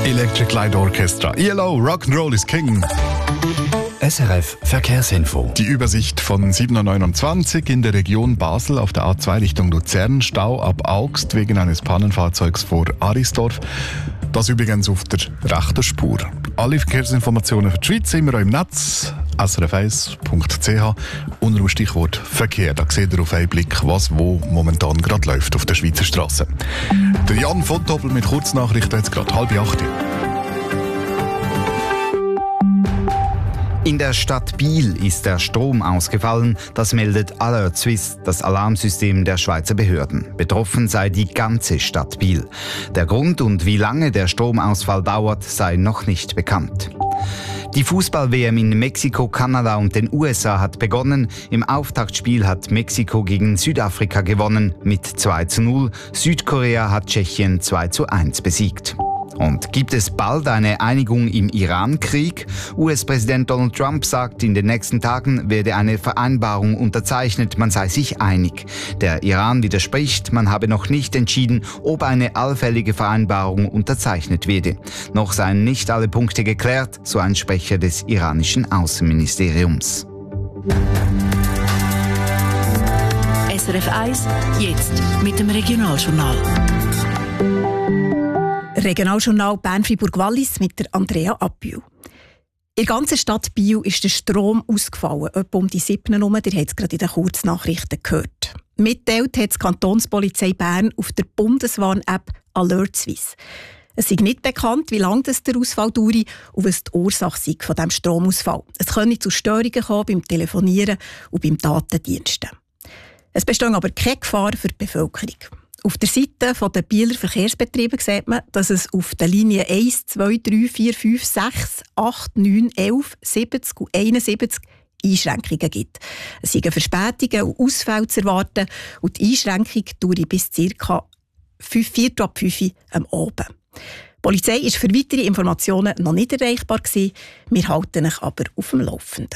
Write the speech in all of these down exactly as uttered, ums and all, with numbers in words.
Electric Light Orchestra. E L O, Rock'n'Roll is King. S R F Verkehrsinfo. Die Übersicht von sieben Uhr neunundzwanzig in der Region Basel auf der A zwei Richtung Luzern. Stau ab Augst wegen eines Pannenfahrzeugs vor Arisdorf. Das übrigens auf der rechten Spur. Alle Verkehrsinformationen für die Schweiz sind wir auch im Netz. S R F eins Punkt c h unter dem Stichwort Verkehr. Da seht ihr auf einen Blick, was wo momentan gerade läuft auf der Schweizer Straße. Der Jan von Doppel mit Kurznachrichten jetzt gerade halb acht. In der Stadt Biel ist der Strom ausgefallen. Das meldet Alert Suisse, das Alarmsystem der Schweizer Behörden. Betroffen sei die ganze Stadt Biel. Der Grund und wie lange der Stromausfall dauert, sei noch nicht bekannt. Die Fußball-W M in Mexiko, Kanada und den U S A hat begonnen. Im Auftaktspiel hat Mexiko gegen Südafrika gewonnen mit zwei zu null. Südkorea hat Tschechien zwei zu eins besiegt. Und gibt es bald eine Einigung im Iran-Krieg? U S-Präsident Donald Trump sagt, in den nächsten Tagen werde eine Vereinbarung unterzeichnet, man sei sich einig. Der Iran widerspricht, man habe noch nicht entschieden, ob eine allfällige Vereinbarung unterzeichnet werde. Noch seien nicht alle Punkte geklärt, so ein Sprecher des iranischen Außenministeriums. S R F eins, jetzt mit dem Regionaljournal. Regionaljournal Bern-Fribourg-Wallis mit der Andrea Appiu. In der ganzen Stadt Biel ist der Strom ausgefallen, etwa um die sieben Uhr. Ihr habt es gerade in den Kurznachrichten gehört. Mitteilt hat die Kantonspolizei Bern auf der Bundeswarn-App Alert Suisse. Es ist nicht bekannt, wie lange das der Ausfall dauert und was die Ursache sei von diesem Stromausfall. Es könne zu Störungen kommen beim Telefonieren und beim Datendiensten. Es besteht aber keine Gefahr für die Bevölkerung. Auf der Seite der Bieler Verkehrsbetriebe sieht man, dass es auf den Linien eins, zwei, drei, vier, fünf, sechs, acht, neun, elf, siebzig und einundsiebzig Einschränkungen gibt. Es sind Verspätungen und Ausfälle zu erwarten und die Einschränkung dauert bis ca. vier ab fünf am Abend. Die Polizei war für weitere Informationen noch nicht erreichbar gewesen. Wir halten euch aber auf dem Laufenden.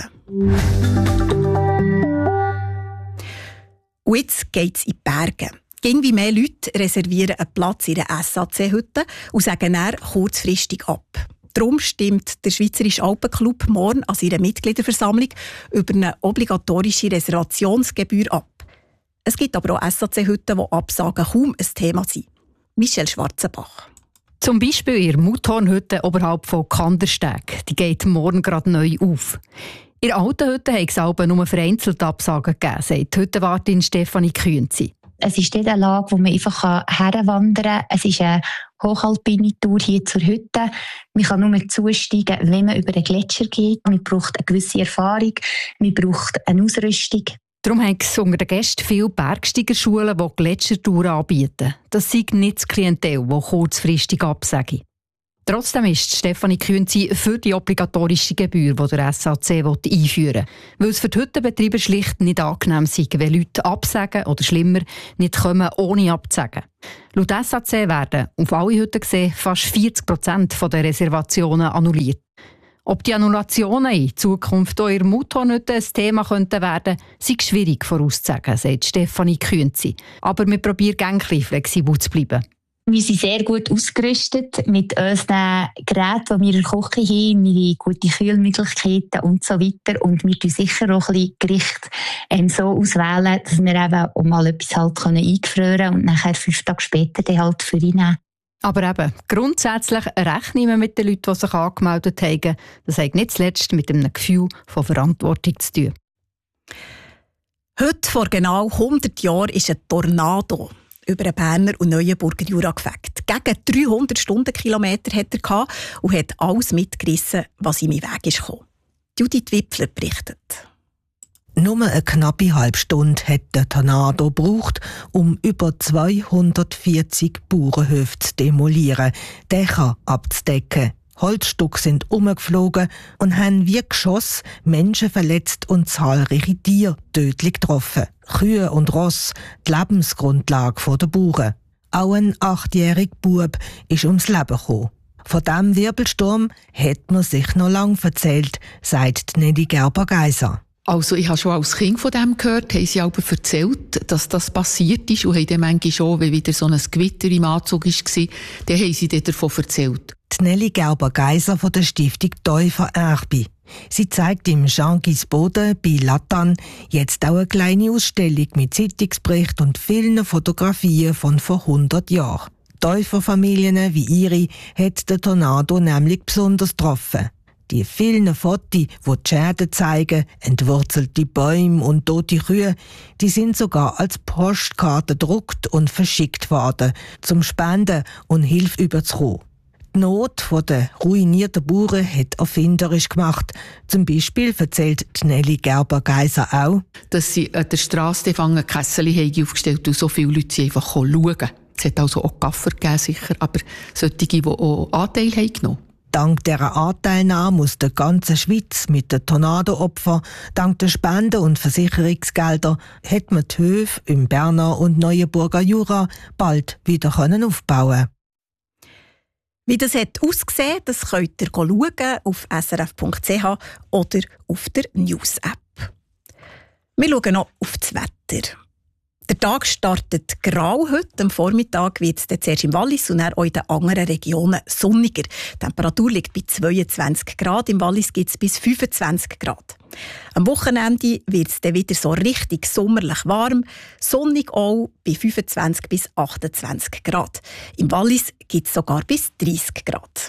Und jetzt geht es in die Berge. Irgendwie mehr Leute reservieren einen Platz in einer S A C-Hütte und sagen dann kurzfristig ab. Darum stimmt der Schweizerische Alpenclub morgen an seiner Mitgliederversammlung über eine obligatorische Reservationsgebühr ab. Es gibt aber auch S A C-Hütten, wo Absagen kaum ein Thema sind. Michel Schwarzenbach. Zum Beispiel in der Mutthornhütte oberhalb von Kandersteg. Die geht morgen gerade neu auf. In der alten Hütte hat es aber nur vereinzelte Absagen gegeben, sagt die Hüttenwartin Stefanie Künzi. Es ist nicht eine Lage, wo man einfach herwandern kann. Es ist eine hochalpine Tour hier zur Hütte. Man kann nur zusteigen, wenn man über den Gletscher geht. Man braucht eine gewisse Erfahrung, man braucht eine Ausrüstung. Darum haben es unter den Gästen viele Bergsteigerschulen, die Gletschertouren anbieten. Das sei nicht das Klientel, das kurzfristig absagen. Trotzdem ist Stefanie Künzi für die obligatorische Gebühr, die der S A C einführen will, weil es für die Hüttenbetreiber schlicht nicht angenehm sei, wenn Leute absagen oder schlimmer nicht kommen, ohne abzusagen. Laut S A C werden, auf alle Hütten gesehen, fast vierzig Prozent der Reservationen annulliert. Ob die Annulationen in Zukunft auch in der Mutthornhütte ein Thema könnten werden, sei schwierig vorauszusagen, sagt Stefanie Künzi. Aber wir probieren gerne flexibel zu bleiben. Wir sind sehr gut ausgerüstet mit unseren Geräten, die wir in der Küche haben, mit guten Kühlmöglichkeiten und so weiter. Und wir tun sicher auch ein bisschen Gericht ähm, so auswählen, dass wir eben auch mal etwas halt eingefrieren können und nachher fünf Tage später dann halt für ihn nehmen. Aber eben, grundsätzlich rechnen wir mit den Leuten, die sich angemeldet haben. Das hat nicht zuletzt mit einem Gefühl von Verantwortung zu tun. Heute vor genau hundert Jahren ist ein Tornado über den Berner und Neuenburger Jura gefegt. Gegen dreihundert Stundenkilometer hat er gehabt und hat alles mitgerissen, was ihm in den Weg ist gekommen. Judith Wipfler berichtet. Nur eine knappe halbe Stunde hat der Tornado gebraucht, um über zweihundertvierzig Bauernhöfe zu demolieren, Dächer abzudecken. Holzstücke sind umgeflogen und haben wie Geschoss Menschen verletzt und zahlreiche Tiere tödlich getroffen. Kühe und Ross, die Lebensgrundlage der Bauern. Auch ein achtjähriger Bub ist ums Leben gekommen. Von diesem Wirbelsturm hat man sich noch lange erzählt, sagt Nelly Gerber-Geiser. Also ich habe schon als Kind von dem gehört, haben sie aber erzählt, dass das passiert ist und haben dann manchmal schon, wenn wieder so ein Gewitter im Anzug war, dann haben sie dann davon erzählt. Die Nelly Gerber-Geiser von der Stiftung Täufer Erbi. Sie zeigt im Jean Gisbode bei Lattan jetzt auch eine kleine Ausstellung mit Zeitungsberichten und vielen Fotografien von vor hundert Jahren. Täuferfamilien wie ihre hat der Tornado nämlich besonders getroffen. Die vielen Fotos, die die Schäden zeigen, entwurzelte Bäume und tote Kühe, die sind sogar als Postkarte gedruckt und verschickt worden, zum Spenden und Hilfe überzukommen. Die Not der ruinierten Bauern hat erfinderisch gemacht. Zum Beispiel erzählt Nelly Gerber-Geiser auch, dass sie an der Strasse eine Kessel aufgestellt und so viele Leute einfach schauen. Es hat also auch Gaffer gegeben, sicher, aber solche, die auch Anteil haben genommen. Dank dieser Anteilnahme aus der ganzen Schweiz mit den Tornado-Opfern, dank der Spenden- und Versicherungsgelder, hat man die Höfe im Berner und Neuenburger Jura bald wieder aufbauen. Wie das hat ausgesehen, das könnt ihr schauen auf s r f punkt c h oder auf der News-App. Wir schauen noch auf das Wetter. Der Tag startet grau heute. Am Vormittag wird es zuerst im Wallis und dann auch in den anderen Regionen sonniger. Die Temperatur liegt bei zweiundzwanzig Grad. Im Wallis gibt es bis fünfundzwanzig Grad. Am Wochenende wird es dann wieder so richtig sommerlich warm. Sonnig auch bei fünfundzwanzig bis achtundzwanzig Grad. Im Wallis gibt es sogar bis dreißig Grad.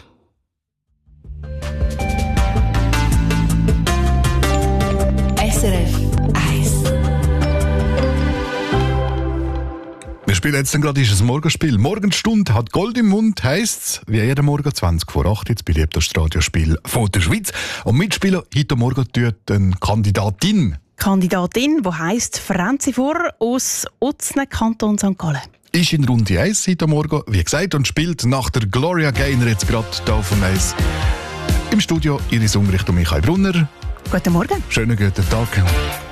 S R F eins. Wir spielen jetzt dann gerade ein Morgenspiel. Morgenstunde hat Gold im Mund, heisst wie jeden Morgen zwanzig vor acht, jetzt beliebtes Radiospiel von der Schweiz. Und mitspielen heute Morgen tut eine Kandidatin. Kandidatin, die heisst Franzi Furrer aus Utzne, Kanton Sankt Gallen. Ist in Runde eins heute Morgen, wie gesagt, und spielt nach der Gloria Gaynor jetzt gerade hier auf dem Eis. Im Studio Iris Umricht und Michael Brunner. Guten Morgen. Schönen guten Tag.